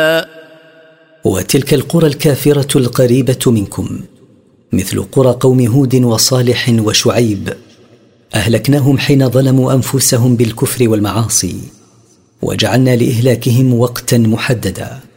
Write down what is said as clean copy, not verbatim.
وتلك القرى الكافرة القريبة منكم مثل قرى قوم هود وصالح وشعيب أهلكناهم حين ظلموا أنفسهم بالكفر والمعاصي، وجعلنا لإهلاكهم وقتا محددا.